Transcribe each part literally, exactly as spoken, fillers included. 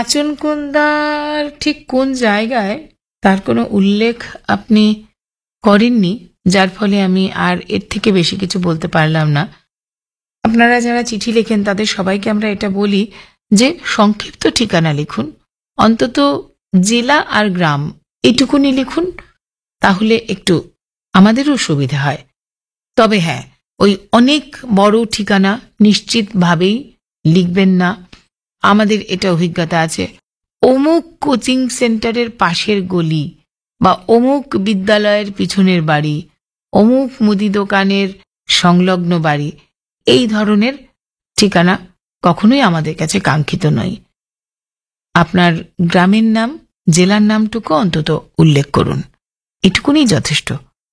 নাচনকোন্দার ঠিক কোন জায়গায় তার কোনো উল্লেখ আপনি করেননি, যার ফলে আমি আর এর থেকে বেশি কিছু বলতে পারলাম না। আপনারা যারা চিঠি লেখেন তাদের সবাইকে আমরা এটা বলি যে সংক্ষিপ্ত ঠিকানা লিখুন, অন্তত জেলা আর গ্রাম এটুকুনি লিখুন, তাহলে একটু আমাদেরও সুবিধা হয়। তবে হ্যাঁ, ওই অনেক বড় ঠিকানা নিশ্চিতভাবেই লিখবেন না। আমাদের এটা অভিজ্ঞতা আছে, অমুক কোচিং সেন্টারের পাশের গলি বা অমুক বিদ্যালয়ের পিছনের বাড়ি, অমুক মুদি দোকানের সংলগ্ন বাড়ি, এই ধরনের ঠিকানা কখনোই আমাদের কাছে কাঙ্ক্ষিত নয়। আপনার গ্রামের নাম, জেলার নামটুকু অন্তত উল্লেখ করুন, এটুকুনি যথেষ্ট।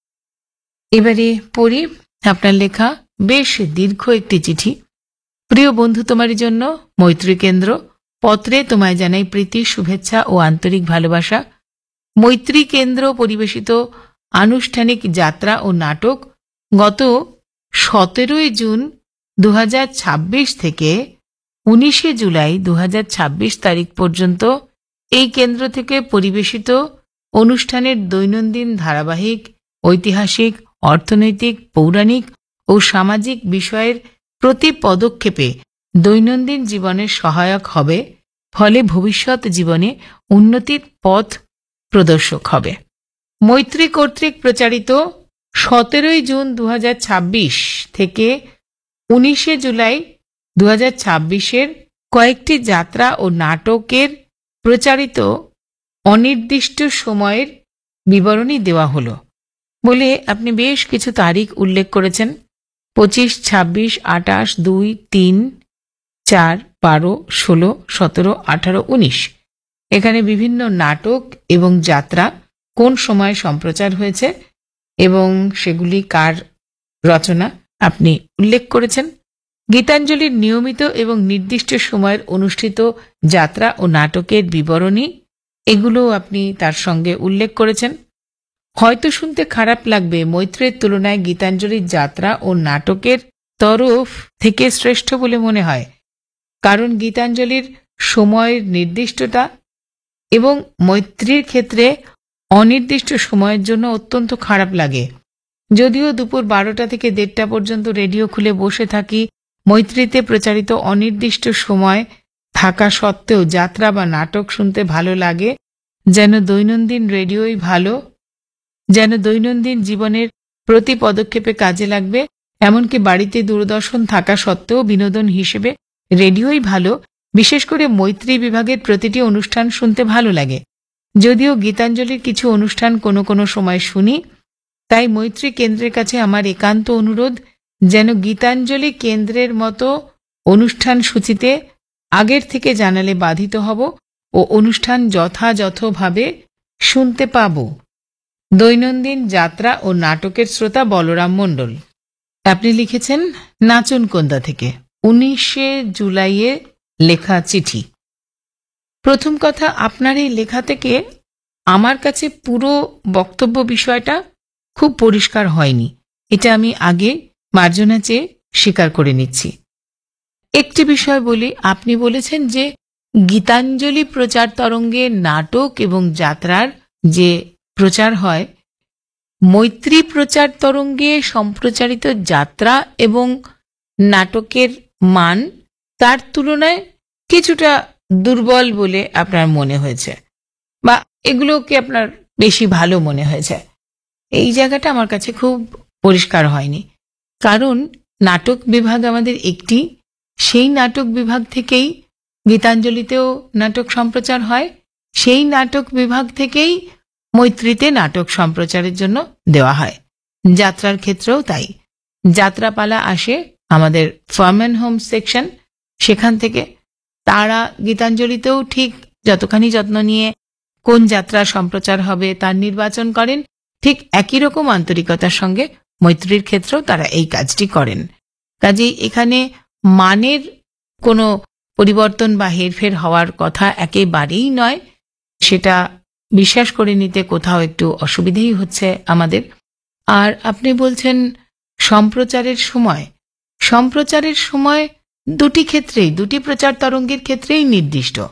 এবারে পড়ি আপনার লেখা বেশ দীর্ঘ একটি চিঠি। প্রিয় বন্ধু, তোমার জন্য মৈত্রী কেন্দ্র। পত্রে তোমায় জানাই প্রীতি, শুভেচ্ছা ও আন্তরিক ভালোবাসা। মৈত্রী কেন্দ্র পরিবেশিত আনুষ্ঠানিক যাত্রা ও নাটক গত সতেরোই জুন দু হাজার ছাব্বিশ থেকে উনিশে জুলাই দু হাজার ছাব্বিশ তারিখ পর্যন্ত এই কেন্দ্র থেকে পরিবেশিত অনুষ্ঠানের দৈনন্দিন ধারাবাহিক, ঐতিহাসিক, অর্থনৈতিক, পৌরাণিক ও সামাজিক বিষয়ের প্রতি পদক্ষেপে দৈনন্দিন জীবনের সহায়ক হবে, ফলে ভবিষ্যৎ জীবনে উন্নতির পথ প্রদর্শক হবে। মৈত্রী কর্তৃক প্রচারিত সতেরোই জুন দু হাজার ছাব্বিশ থেকে উনিশে জুলাই দু হাজার ছাব্বিশের কয়েকটি যাত্রা ও নাটকের প্রচারিত অনির্দিষ্ট সময়ের বিবরণী দেওয়া হলো বলে আপনি বেশ কিছু তারিখ উল্লেখ করেছেন। পঁচিশ, ছাব্বিশ, আটাশ, দুই, তিন, চার, বারো, ষোলো, সতেরো, আঠারো, উনিশ। এখানে বিভিন্ন নাটক এবং যাত্রা কোন সময় সম্প্রচার হয়েছে এবং সেগুলি কার রচনা আপনি উল্লেখ করেছেন। গীতাঞ্জলির নিয়মিত এবং নির্দিষ্ট সময়ের অনুষ্ঠিত যাত্রা ও নাটকের বিবরণী, এগুলো আপনি তার সঙ্গে উল্লেখ করেছেন। হয়তো শুনতে খারাপ লাগবে, মৈত্রের তুলনায় গীতাঞ্জলির যাত্রা ও নাটকের তরফ থেকে শ্রেষ্ঠ বলে মনে হয়, কারণ গীতাঞ্জলির সময়ের নির্দিষ্টতা এবং মৈত্রীর ক্ষেত্রে অনির্দিষ্ট সময়ের জন্য অত্যন্ত খারাপ লাগে। যদিও দুপুর বারোটা থেকে দেড়টা পর্যন্ত রেডিও খুলে বসে থাকি, মৈত্রীতে প্রচারিত অনির্দিষ্ট সময় থাকা সত্ত্বেও যাত্রা বা নাটক শুনতে ভালো লাগে, যেন দৈনন্দিন রেডিওই ভালো, যেন দৈনন্দিন জীবনের প্রতি পদক্ষেপে কাজে লাগবে। এমনকি বাড়িতে দূরদর্শন থাকা সত্ত্বেও বিনোদন হিসেবে রেডিওই ভালো। বিশেষ করে মৈত্রী বিভাগের প্রতিটি অনুষ্ঠান শুনতে ভালো লাগে। যদিও গীতাঞ্জলির কিছু অনুষ্ঠান কোনো কোনো সময় শুনি, তাই মৈত্রী কেন্দ্রের কাছে আমার একান্ত অনুরোধ, যেন গীতাঞ্জলি কেন্দ্রের মতো অনুষ্ঠান সূচিতে আগের থেকে জানালে বাধিত হব ও অনুষ্ঠান যথাযথভাবে শুনতে পাব। দৈনন্দিন যাত্রা ও নাটকের শ্রোতা বলরাম মণ্ডল। আপনি লিখেছেন নাচনকোন্দা থেকে, উনিশে জুলাইয়ে লেখা চিঠি। প্রথম কথা, আপনার এই লেখা থেকে আমার কাছে পুরো বক্তব্য বিষয়টা খুব পরিষ্কার হয়নি। এটা আমি আগে মার্জনা চেয়ে স্বীকার করে নিচ্ছি। একটি বিষয় বলি, আপনি বলেছেন যে গীতাঞ্জলি প্রচার তরঙ্গে নাটক এবং যাত্রার যে প্রচার হয়, মৈত্রী প্রচার তরঙ্গে সম্প্রচারিত যাত্রা এবং নাটকের মান তার তুলনায় কিছুটা দুর্বল বলে আপনার মনে হয়েছে, বা এগুলোকে আপনার বেশি ভালো মনে হয়েছে। এই জায়গাটা আমার কাছে খুব পরিষ্কার হয়নি, কারণ নাটক বিভাগ আমাদের একটি, সেই নাটক বিভাগ থেকেই গীতাঞ্জলিতেও নাটক সম্প্রচার হয়, সেই নাটক বিভাগ থেকেই মৈত্রীতে নাটক সম্প্রচারের জন্য দেওয়া হয়। যাত্রার ক্ষেত্রেও তাই। যাত্রাপালা আসে আমাদের ফার্ম অ্যান্ড হোম সেকশন, সেখান থেকে তারা গীতাঞ্জলিতেও ঠিক যতখানি যত্ন নিয়ে কোন যাত্রা সম্প্রচার হবে তার নির্বাচন করেন, ঠিক একই রকম আন্তরিকতার সঙ্গে মৈত্রীর ক্ষেত্রেও তারা এই কাজটি করেন। কাজেই এখানে মানের কোনো পরিবর্তন বা হেরফের হওয়ার কথা একেবারেই নয়। সেটা বিশ্বাস করে নিতে কোথাও একটু অসুবিধেই হচ্ছে আমাদের। আর আপনি বলছেন সম্প্রচারের সময়, সম্প্রচারের সময় দুটি ক্ষেত্রেই, দুটি প্রচার তরঙ্গের ক্ষেত্রেই নির্দিষ্ট।